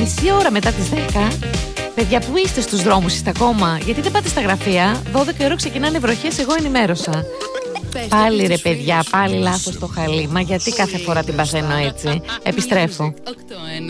μισή ώρα μετά τις 10. Παιδιά, πού είστε στους δρόμους, είστε ακόμα? Γιατί δεν πάτε στα γραφεία? 12 ώρα ξεκινάνε βροχές, εγώ ενημέρωσα. Πάλι ρε παιδιά, πάλι λάθος το χαλί. Μα γιατί κάθε φορά την παθαίνω έτσι? Επιστρέφω.